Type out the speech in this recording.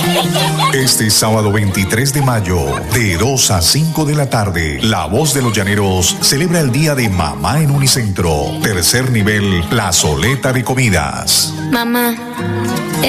Este sábado 23 de mayo, de 2 a 5 de la tarde, La Voz de los Llaneros celebra el Día de Mamá en Unicentro. Tercer nivel, plazoleta de comidas. Mamá,